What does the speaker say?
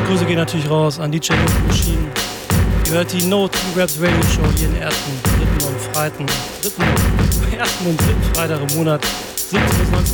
Grüße gehen natürlich raus an DJ Luke Machine. Ihr hört die No Two Raps Radio Show jeden ersten und dritten Freitag im Monat, 17 bis 19